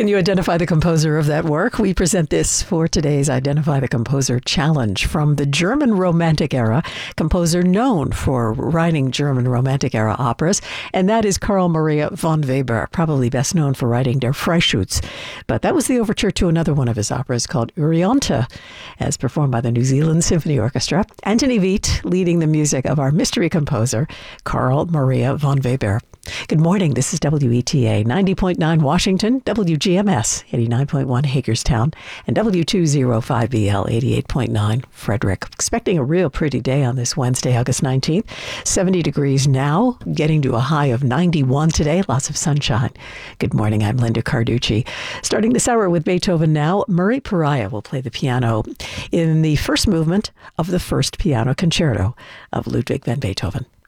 Can you identify the composer of that work? We present this for today's Identify the Composer Challenge. From the German Romantic era, composer known for writing German Romantic era operas, and that is Carl Maria von Weber, probably best known for writing Der Freischütz. But that was the overture to another one of his operas called Euryanthe, as performed by the New Zealand Symphony Orchestra. Antony Veit leading the music of our mystery composer, Carl Maria von Weber. Good morning. This is WETA 90.9 Washington, WGMS 89.1 Hagerstown, and W205BL 88.9 Frederick. Expecting a real pretty day on this Wednesday, August 19th. 70 degrees now, getting to a high of 91 today. Lots of sunshine. Good morning. I'm Linda Carducci. Starting this hour with Beethoven now, Murray Pariah will play the piano in the first movement of the first piano concerto of Ludwig van Beethoven.